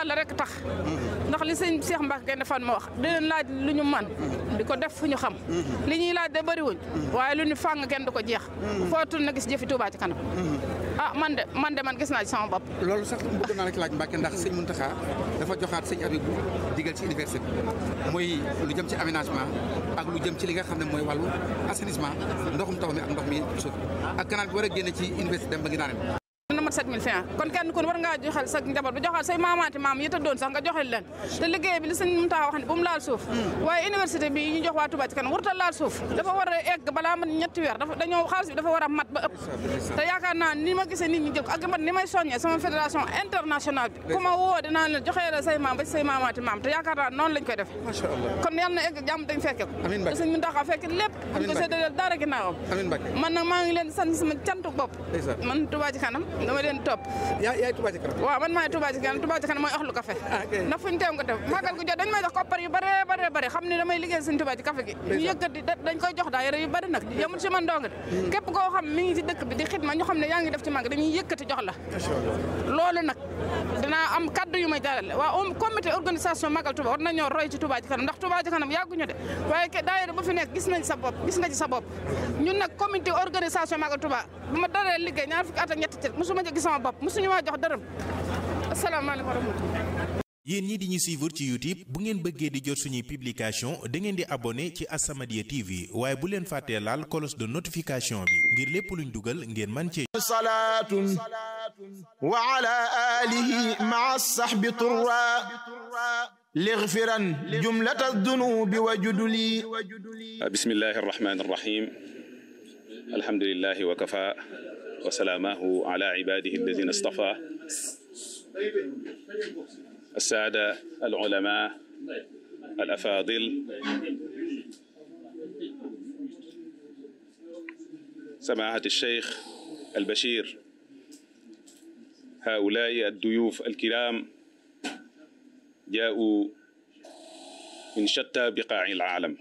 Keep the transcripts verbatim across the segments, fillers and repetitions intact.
yàlla rek tax ndax li sëñ Cheikh Mbacke Gaïndé Fatma ma wax dinañ laaj lu ñu man di ko def fu ñu xam li ñuy laaj de bëriwuñ waaye lu ñu fàng kenn du ko jeex foo tul na gis jëfi Touba ci kanam ah man de man de man gis naa ci sama bopp. loolu sax bëgg naa la ci laaj Mbacke ndax sëñ Mountakha dafa joxaat sëñ Abibou digal ci université bi mooy lu jëm ci aménagement ak lu jëm ci li nga xam ne mooy wàllu assainissement ndoxum taw mi ak ndox mi suuf ak canal bi war a génne ci université dem ba ngi naanam na mat sept mille francs kon kenn kon war ngaa joxal sa njaboot ba joxal say maamaati maam yi tëddoon sax nga joxel leen te liggéey bi li sëñ Mountakha wax ne bu mu laal suuf waaye université bi ñu jox waa Touba ci kanam warut a laal suuf dafa war a egg balaa mat ñetti weer dafa dañoo xaalis bi dafa war a mat ba ëpp te yaakaar naa ni ma gisee nit ñi jël ak man ni may soññee sama fédération internationale bi ku ma woo dinaa leen joxee la say maam ba say maamaati maam te yaakaar naa noonu lañ koy def kon yàlla na egg jàmm dañ fekke ko te sëñ Mountakha fekke lépp buñ ko séddaleel dara ginnaawam man nag maa ngi leen sant sama cantu bopp man Touba ci kanam dama leen topp yaay Touba ci kanam waaw man maay Touba ci kanam Touba ci kanam mooy axlu café ndax fuñu teew nga teew magal gu jot dañ may jox koppar yu bare bare bare xam ne damay liggéey suñu Touba ci café gi ñu yëkkati dañ koy jox daayira yu bari nag yamul ci man dong de képp koo xam mi ngi ci dëkk bi di xidma ñu xam ne yaa ngi def ci mag dañuy yëkkati jox la loolu nag dinaa am kaddu yu may jàllale waaw comité organisation magal Touba war nañoo roy ci Touba ci kanam ndax Touba ci kanam yàgguñu de waaye daayira bu fi nekk gis nañ sa bopp gis nga ci sa bopp ñun nag comité organisation magal Touba bu ma daree liggéey ñaar fukki at ak ñetti ci musuma ci gis sama bopp musuñu maa jox dërëm asalaamaaleykum wa rahmatulah. yéen ñi di ñu suivre ci YouTube bu ngeen bëggee di jot suñuy publication da ngeen di abonné ci As-Samadiyya T V waaye bu leen fàttee laal cloche de notification bi ngir lépp luñ dugal ngeen man ci salaatun wa ala alihi ma'a sahbi turra lighfiran jumlata dunubi wa juduli bismillahi arrahmani arrahim alhamdulillahi wa kafa wa salaamahu ala ibadihi alladhina istafa السادة العلماء الأفاضل سماحة الشيخ البشير هؤلاء الضيوف الكرام جاءوا من شتى بقاع العالم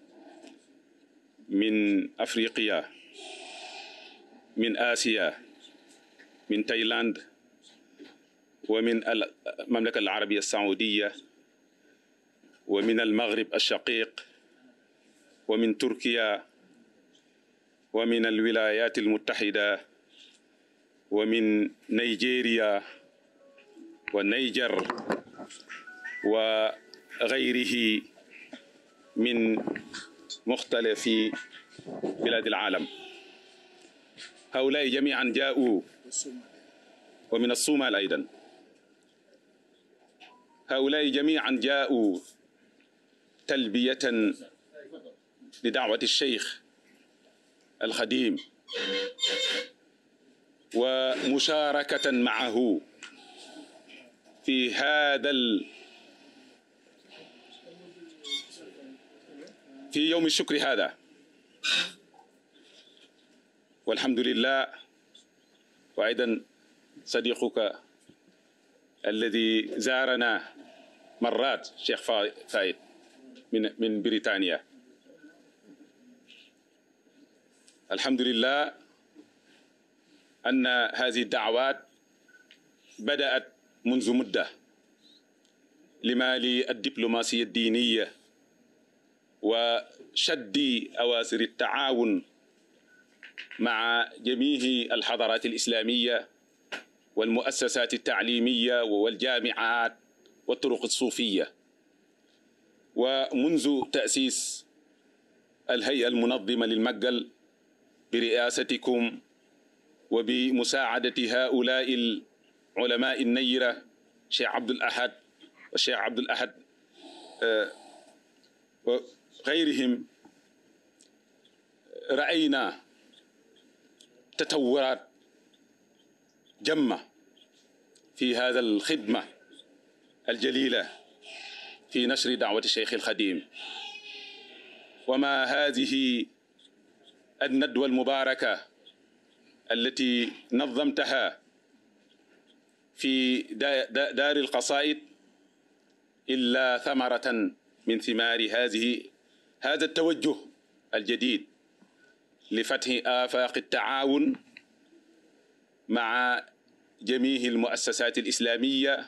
من أفريقيا من آسيا من تايلاند ومن المملكة العربية السعودية ومن المغرب الشقيق ومن تركيا ومن الولايات المتحدة ومن نيجيريا والنيجر وغيره من مختلف بلاد العالم. هؤلاء جميعا جاءوا ومن الصومال أيضا. هؤلاء جميعا جاءوا تلبية لدعوة الشيخ الخديم ومشاركة معه في هذا ال... في يوم الشكر هذا، والحمد لله. وأيضا صديقك الذي زارنا مرات شيخ فايد من من بريطانيا، الحمد لله أن هذه الدعوات بدأت منذ مدة لمالي الدبلوماسية الدينية وشد أواسر التعاون مع جميع الحضارات الإسلامية والمؤسسات التعليمية والجامعات والطرق الصوفية. ومنذ تأسيس الهيئة المنظمة للمجل برئاستكم وبمساعدة هؤلاء العلماء النيرة شيخ عبد الأحد والشيخ عبد الأحد وغيرهم، رأينا تطورات جمة في هذا الخدمة الجليلة في نشر دعوة الشيخ الخديم. وما هذه الندوة المباركة التي نظمتها في دار القصائد إلا ثمرة من ثمار هذه هذا التوجه الجديد لفتح آفاق التعاون مع جميع المؤسسات الإسلامية